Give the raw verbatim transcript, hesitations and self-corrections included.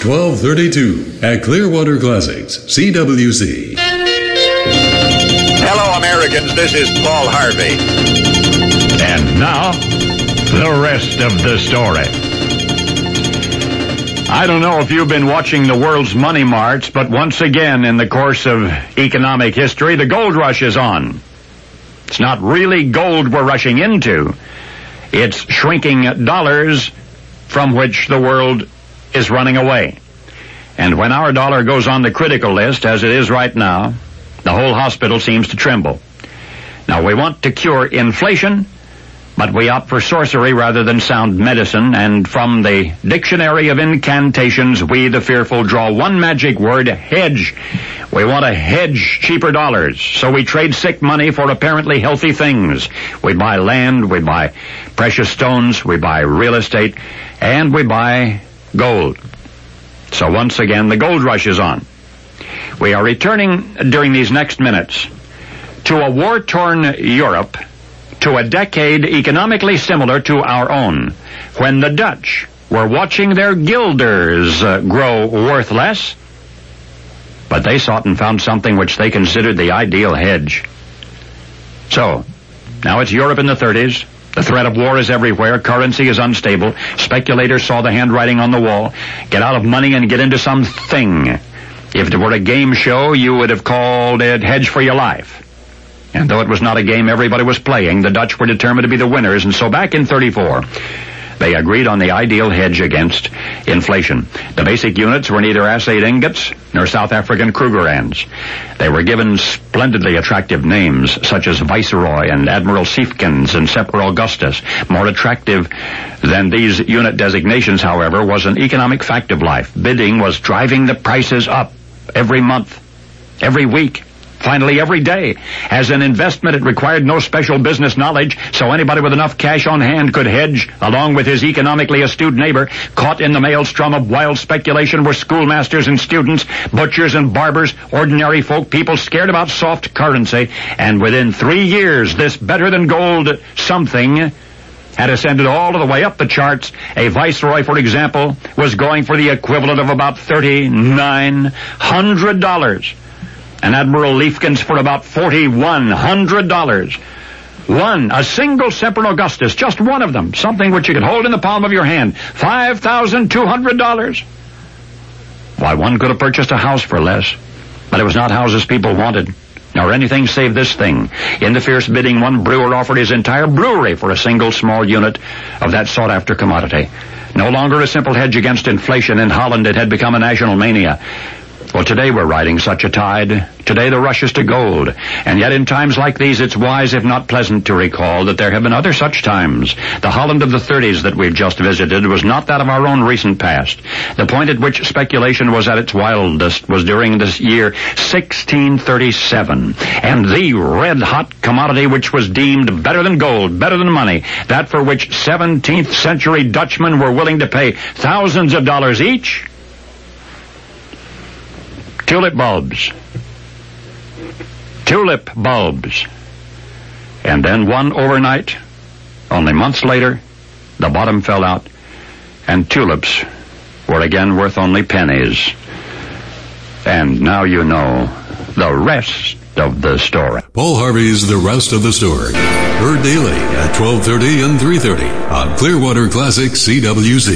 twelve thirty-two at Clearwater Classics, C W C. Hello, Americans. This is Paul Harvey. And now, the rest of the story. I don't know if you've been watching the world's money marts, but once again in the course of economic history, the gold rush is on. It's not really gold we're rushing into. It's shrinking dollars from which the world is running away. And when our dollar goes on the critical list, as it is right now, the whole hospital seems to tremble. Now, we want to cure inflation, but we opt for sorcery rather than sound medicine, and from the dictionary of incantations, we, the fearful, draw one magic word, hedge. We want to hedge cheaper dollars, so we trade sick money for apparently healthy things. We buy land, we buy precious stones, we buy real estate, and we buy gold. So once again, the gold rush is on. We are returning during these next minutes to a war-torn Europe, to a decade economically similar to our own, when the Dutch were watching their guilders uh, grow worth less, but they sought and found something which they considered the ideal hedge. So, now it's Europe in the thirties. The threat of war is everywhere. Currency is unstable. Speculators saw the handwriting on the wall. Get out of money and get into something. If it were a game show, you would have called it Hedge for Your Life. And though it was not a game everybody was playing, the Dutch were determined to be the winners, and so back in thirty-four, they agreed on the ideal hedge against inflation. The basic units were neither assayed ingots nor South African Krugerrands. They were given splendidly attractive names, such as Viceroy and Admiral Siefkens and Semper Augustus. More attractive than these unit designations, however, was an economic fact of life. Bidding was driving the prices up every month, every week, finally every day. As an investment, it required no special business knowledge, so anybody with enough cash on hand could hedge, along with his economically astute neighbor. Caught in the maelstrom of wild speculation were schoolmasters and students, butchers and barbers, ordinary folk, people scared about soft currency. And within three years, this better-than-gold something had ascended all the way up the charts. A Viceroy, for example, was going for the equivalent of about thirty-nine hundred dollars. And Admiral Liefkens for about forty-one hundred dollars. One, a single Semper Augustus, just one of them, something which you could hold in the palm of your hand, five thousand two hundred dollars. Why, one could have purchased a house for less, but it was not houses people wanted, nor anything save this thing. In the fierce bidding, one brewer offered his entire brewery for a single small unit of that sought-after commodity. No longer a simple hedge against inflation. In Holland, it had become a national mania. Well, today we're riding such a tide. Today the rush is to gold. And yet in times like these, it's wise, if not pleasant, to recall that there have been other such times. The Holland of the thirties that we've just visited was not that of our own recent past. The point at which speculation was at its wildest was during this year sixteen thirty-seven. And the red-hot commodity which was deemed better than gold, better than money, that for which seventeenth century Dutchmen were willing to pay thousands of dollars each, tulip bulbs. Tulip bulbs. And then one overnight, only months later, the bottom fell out, and tulips were again worth only pennies. And now you know the rest of the story. Paul Harvey's The Rest of the Story. Heard daily at twelve thirty and three thirty on Clearwater Classic C W C.